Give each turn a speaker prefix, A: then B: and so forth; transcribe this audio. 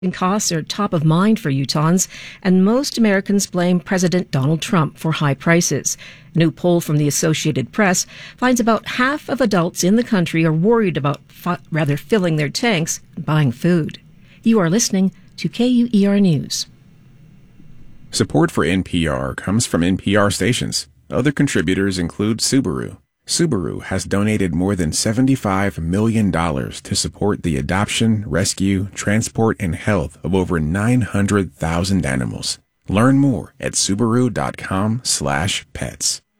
A: And costs are top of mind for Utahns, and most Americans blame President Donald Trump for high prices. A new poll from the Associated Press finds about half of adults in the country are worried about filling their tanks and buying food. You are listening to KUER News.
B: Support for NPR comes from NPR stations. Other contributors include Subaru. Subaru has donated more than $75 million to support the adoption, rescue, transport, and health of over 900,000 animals. Learn more at Subaru.com/pets.